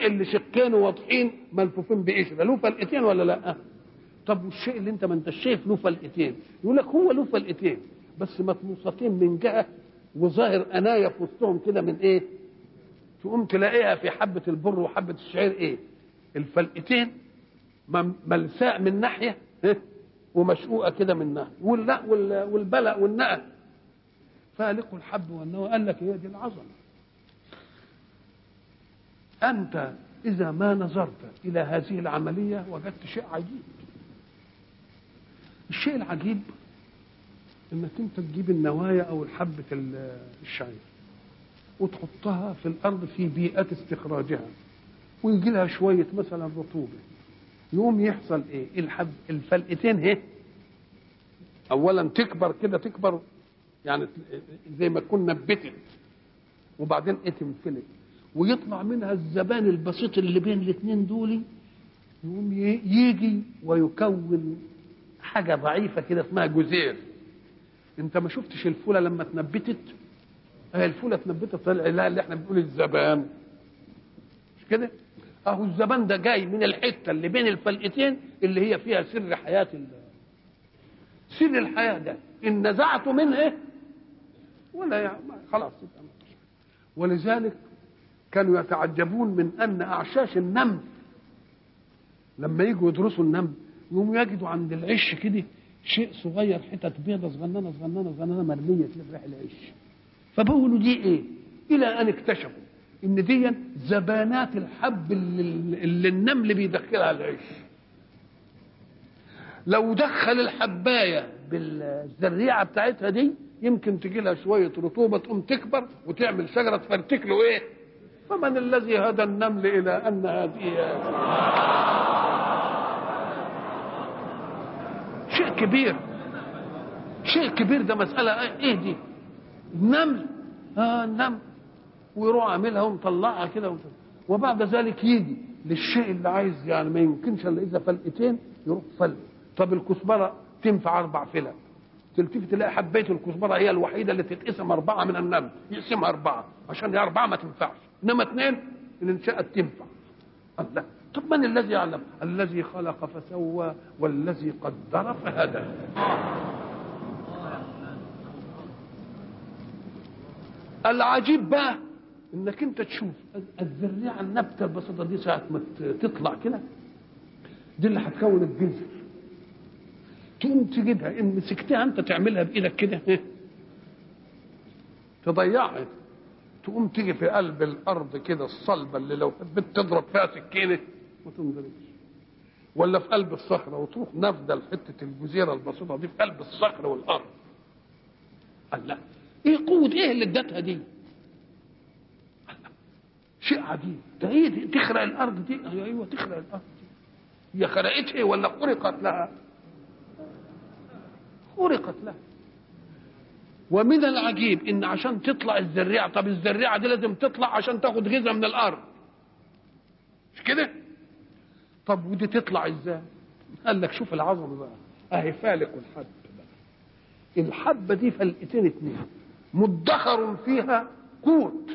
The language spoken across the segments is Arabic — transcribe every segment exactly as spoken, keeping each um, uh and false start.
اللي شقين واضحين ملفوفين بقشره له فلقتين ولا لا؟ طب والشيء اللي انت ما انت شايف له فلقتين، يقول لك هو له فلقتين بس مطموستين من جهه وظاهر انايا في وسطهم كده من ايه؟ تقوم تلاقيها في حبه البر وحبه الشعير ايه؟ الفلقتين ملساء من ناحيه ومشقوقه كده من ناحيه، واللا والبلع والنقى فالق الحب والنوى. قال لك هي دي العظمه. انت اذا ما نظرت الى هذه العمليه وجدت شيء عجيب. الشيء العجيب انك انت تجيب النوايا او حبه الشعير وتحطها في الارض في بيئه استخراجها ويجي لها شويه مثلا رطوبه، يقوم يحصل ايه؟ الحب الفلقتين اهي اولا تكبر كده، تكبر يعني زي ما تكون نبتت وبعدين ايه تنفلت ويطلع منها الزبان البسيط اللي بين الاثنين دول، يقوم يجي ويكون حاجه ضعيفه كده اسمها جزير. انت ما شفتش الفوله لما اتنبتت؟ اهي الفوله اتنبتت طلع لها اللي احنا بنقول الزبان، مش كده؟ اهو الزبان ده جاي من الحته اللي بين الفلقتين اللي هي فيها سر حياه الله. سر الحياه ده ان نزعته منه ولا يعني خلاص. ولذلك كانوا يتعجبون من ان اعشاش النمل لما يجوا يدرسوا النمل يقوموا يجدوا عند العش كده شيء صغير، حتت بيضه صغننه صغننه صغننه مرميه كده في ريح العش. فبقولوا دي ايه؟ الى ان اكتشفوا ان دي زبانات الحب اللي, اللي النمل بيدخلها العش. لو دخل الحبايه بالزريعه بتاعتها دي يمكن تجي لها شويه رطوبه تقوم تكبر وتعمل شجره تفرتك له ايه؟ فمن الذي هدى النمل الى ان هذه شيء كبير، شيء كبير. ده مساله ايه دي؟ النمل اه النمل ويروح عاملها ومطلعها كده، وبعد ذلك يجي للشيء اللي عايز يعني ما يمكنش الا اذا فلقتين يروح فلق. طب الكزبره تنفع اربع فلق، تلتفت تلاقي حبيت الكزبره هي الوحيده اللي تتقسم اربعه من النمل، يقسمها اربعه عشان هي اربعه ما تنفعش، انما اثنين ان انشأت تنفع. الله، طب من الذي يعلم؟ الذي خلق فسوى والذي قدر فهدى. العجيب بقى انك انت تشوف الزريعه النبته البسيطه دي ساعه ما تطلع كده دي اللي هتكون الجذر، تقوم تجيبها ان مسكتها انت تعملها بايدك كده تضيعها، تقوم تيجي في قلب الارض كده الصلبه اللي لو حبيت تضرب فيها سكينه ما تنضربش، ولا في قلب الصخره وتروح نافذه حته الجزيره البسيطه دي في قلب الصخر والارض. الله، ايه قوه ايه اللي ادتها دي؟ شيء عجيب. ده هي دي تخرق الارض دي؟ ايوه تخرق الارض دي. هي خرقتها ولا خرقت لها؟ خرقت لها. ومن العجيب ان عشان تطلع الزريعه، طب الزريعه دي لازم تطلع عشان تاخد غذاء من الارض، مش كده؟ طب ودي تطلع ازاي؟ قال لك شوف العظمه بقى، اهي فالق الحب بقى. الحبه دي فلقتين اتنين مدخر فيها قوت،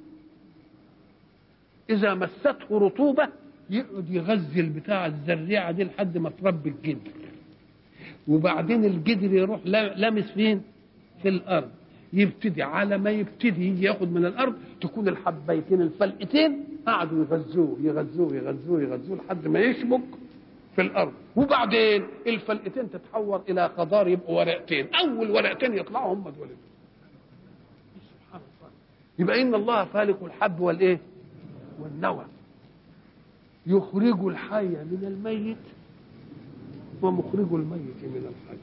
اذا مسته رطوبه يقعد يغذي البتاع الزريعه دي لحد ما تربي الجدر، وبعدين الجدر يروح لامس فين؟ في الارض. يبتدي على ما يبتدي ياخد من الارض تكون الحبيتين الفلقتين قعدوا يغذوه يغذوه يغذوه يغذوه لحد ما يشبك في الارض، وبعدين الفلقتين تتحور الى خضار يبقوا ورقتين، اول ورقتين يطلعوا هم دول. سبحان الله. يبقى ان الله فالق الحب والايه؟ والنوى، يخرج الحي من الميت ومخرج الميت من الحي.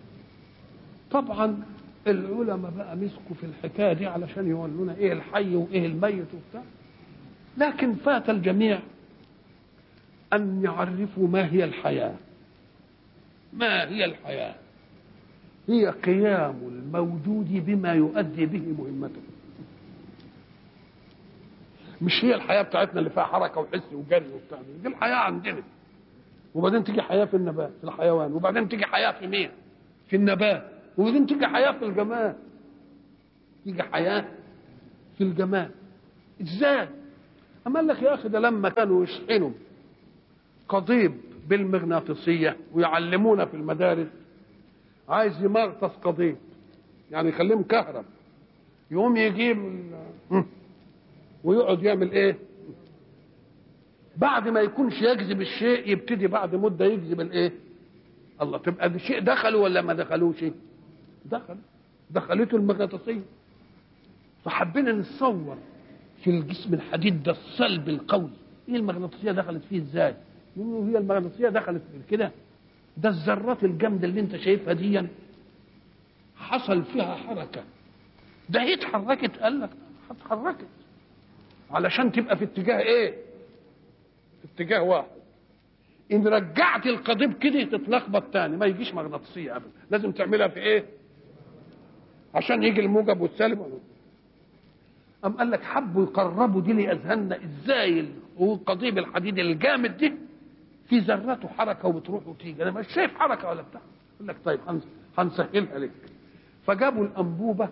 طبعا العلماء بقى مسكوا في الحكايه دي علشان يقولوا ايه الحي وايه الميت وبتاع، لكن فات الجميع ان يعرفوا ما هي الحياه. ما هي الحياه؟ هي قيام الموجود بما يؤدي به مهمته. مش هي الحياه بتاعتنا اللي فيها حركه وحس وجري وبتاع، دي الحياه عندنا. وبعدين تيجي حياه في النبات في الحيوان، وبعدين تيجي حياه في مين؟ في النبات، وبعدين تيجي حياه في الجماد. تيجي حياه في الجماد ازاي؟ أما قال لك يا أخي ده لما كانوا يشحنوا قضيب بالمغناطيسية ويعلمونا في المدارس عايز يمغطس قضيب يعني يخليه مكهرب، يقوم يجيب ويقعد يعمل ايه؟ بعد ما يكونش يجذب الشيء يبتدي بعد مده يجذب الايه؟ الله، تبقى الشيء دخله ولا ما دخلوش؟ دخل، دخلته المغناطيسيه. فحبينا نتصور في الجسم الحديد ده الصلب القوي ايه المغناطيسيه دخلت فيه ازاي؟ هي المغناطيسيه دخلت في كده، ده الذرات الجامده اللي انت شايفها دي حصل فيها حركه، ده هي اتحركت، قال لك اتحركت علشان تبقى في اتجاه ايه؟ في اتجاه واحد. ان رجعت القضيب كده تتلخبط تاني، ما يجيش مغناطيسيه ابدا، لازم تعملها في ايه؟ عشان يجي الموجب والسالب. أم قال لك حبوا يقربوا دي لاذهاننا ازاي القضيب الحديد الجامد دي في ذراته حركه وبتروح وتيجي، انا مش شايف حركه ولا بتاع. يقول لك طيب هنسهلها لك. فجابوا الانبوبه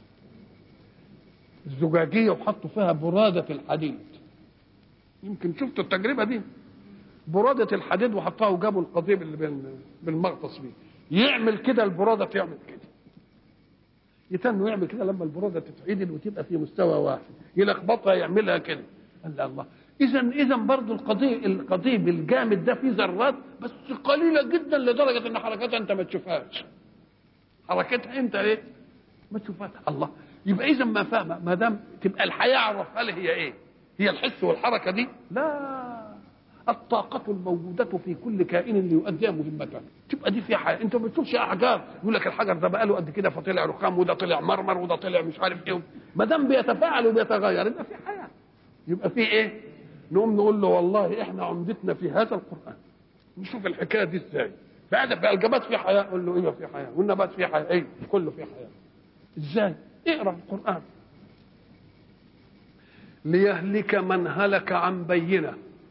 الزجاجيه وحطوا فيها براده الحديد، يمكن شفتوا التجربه دي، براده الحديد وحطها وجابوا القضيب اللي بالمغطس بيه يعمل كده، البراده تعمل كده، يتنوا يعمل كده لما البراده تتعدل وتبقى في مستوى واحد، يلخبطها يعملها كده. قال الله، اذا اذا برضه القضيب القضيب الجامد ده فيه ذرات بس قليله جدا لدرجه ان حركتها انت ما تشوفهاش، حركتها انت ايه؟ ما تشوفهاش. الله، يبقى اذا ما فاهمه، ما دام تبقى الحياه عرفها لي هي ايه؟ هي الحس والحركه دي؟ لا، الطاقة الموجودة في كل كائن ليؤدي مهمته، تبقى دي فيها حياة. انت ما بتشوفش احجار يقول لك الحجر ده بقى له قد كده فطلع رخام وده طلع مرمر وده طلع مش عارف ايه، ما دام بيتفاعل وبيتغير يبقى في حياة، يبقى في ايه؟ نقوم نقول له والله احنا عمدتنا في هذا القرآن، نشوف الحكاية دي ازاي. بعد بقى الجبات في حياة، قول له ايوه في حياة، والنبات في حياة، ايه كله في حياة. ازاي؟ اقرا القرآن. ليهلك من هلك عن بينه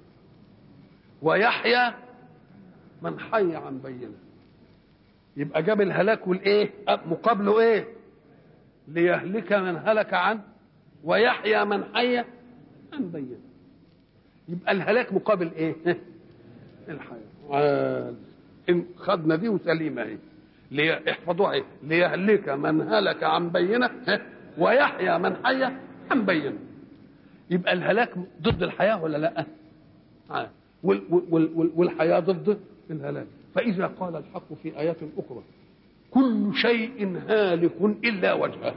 ويحيى من حي عن بينه. يبقى جاب الهلاك والايه مقابله ايه؟ ليهلك من هلك عن ويحيى من حي عن بينه. يبقى الهلاك مقابل ايه؟ الحياه. ان خدنا دي وسليمه اهي، احفظوها ايه؟ ليهلك من هلك عن بينه ويحيى من حي عن بينه. يبقى الهلاك ضد الحياه ولا لا؟ آه. والحياة ضد الهلاك. فإذا قال الحق في آيات أخرى كل شيء هالك إلا وجهه،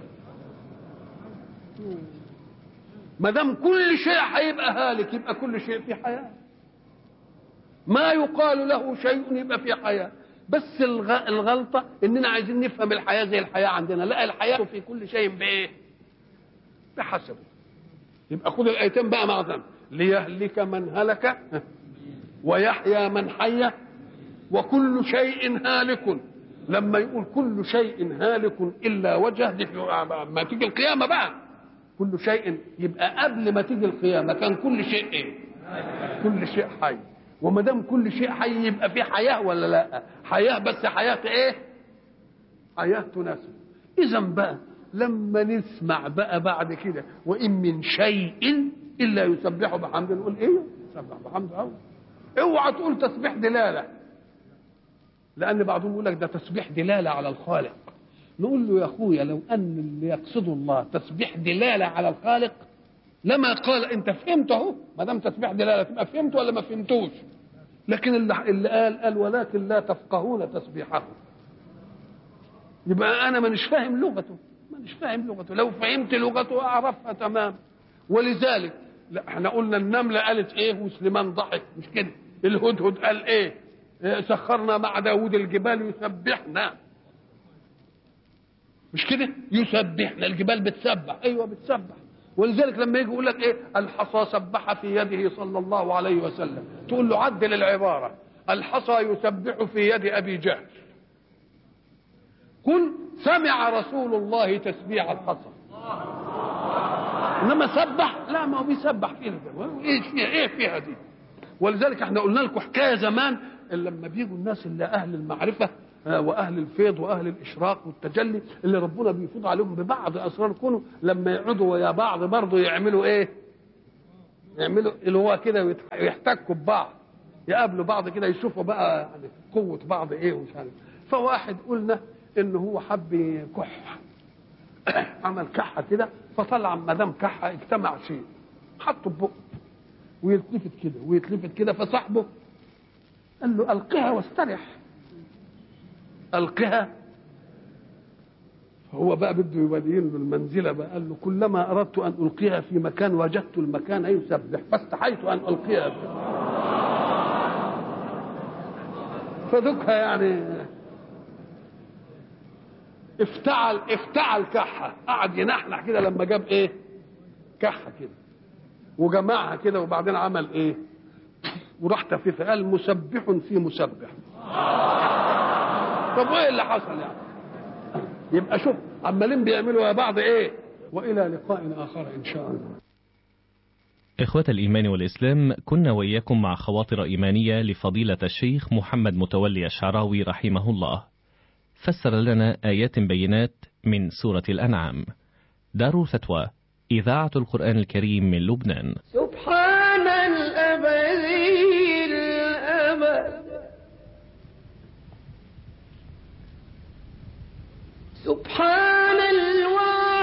ما دام كل شيء هيبقى هالك يبقى كل شيء في حياة، ما يقال له شيء يبقى في حياة. بس الغلطة إننا عايزين نفهم الحياة زي الحياة عندنا، لا، الحياة في كل شيء بإيه؟ بحسبه. يبقى خذ الآيتين بقى مع ذنب، ليهلك من هلك ويحيى من حي وكل شيء هالك. لما يقول كل شيء هالك الا وجهه دي ما تيجي القيامه بقى كل شيء، يبقى قبل ما تيجي القيامه كان كل شيء ايه؟ كل شيء حي. وما دام كل شيء حي يبقى في حياه ولا لا؟ حياه، بس حياه ايه؟ حياه تناسب. اذا بقى لما نسمع بقى بعد كده وان من شيء الا يسبح بحمده، نقول ايه؟ يسبح بحمده. أو اوعى تقول تسبيح دلاله، لان بعضهم يقول لك ده تسبيح دلاله على الخالق. نقول له يا اخويا لو ان اللي يقصده الله تسبيح دلاله على الخالق لما قال انت فهمت اهو، ما دام تسبيح دلاله تبقى فهمت ولا ما فهمتوش؟ لكن اللي, اللي قال قال ولكن لا تفقهون تسبيحه، يبقى انا مانيش فاهم لغته، مانيش فاهم لغته. لو فهمت لغته اعرفها تمام. ولذلك لا احنا قلنا النمله قالت ايه وسليمان ضحك، مش كده؟ الهدهد قال ايه؟ سخرنا مع داود الجبال يسبحنا، مش كده؟ يسبحنا، الجبال بتسبح، ايوه بتسبح. ولذلك لما يجي يقول لك ايه؟ الحصى سبح في يده صلى الله عليه وسلم، تقول له عدل العباره، الحصى يسبح في يد ابي جهل، قل سمع رسول الله تسبيح الحصى. انما سبح لا، ما هو بيسبح فيها، ايه فيها ايه فيها دي؟ ولذلك احنا قلنا لكم حكايه زمان لما بيجوا الناس اللي اهل المعرفه واهل الفيض واهل الاشراق والتجلي اللي ربنا بيفيض عليهم ببعض اسرار كونه، لما يقعدوا ويا بعض برضه يعملوا ايه؟ يعملوا اللي هو كده ويحتكوا ببعض، يقابلوا بعض كده يشوفوا بقى يعني قوه بعض ايه ومش عارف. فواحد قلنا ان هو حب كح عمل كحه كده، فطلع ما دام كحه اجتمع شيء حطه في بقه ويتلفت كده ويتلفت كده، فصاحبه قال له القها واسترح، القها. هو بقى بده يبين له المنزله بقى، قال له كلما اردت ان القيها في مكان وجدت المكان يسبح فاستحيت ان القيها فذكها يعني افتعل افتعل كحه، قعد ينحنح كده لما جاب ايه كحه كده وجمعها كده، وبعدين عمل ايه وراح تفيفه، قال مسبح في مسبح. طب وايه اللي حصل يعني؟ يبقى شوف عمالين بيعملوا يا بعض ايه. والى لقاء اخر ان شاء الله. إخوة الإيمان والإسلام، كنا وإياكم مع خواطر إيمانية لفضيلة الشيخ محمد متولي الشعراوي رحمه الله، فسر لنا آيات بينات من سورة الأنعام. دار فتوى إذاعة القرآن الكريم من لبنان. سبحان الأبدي الأبد، سبحان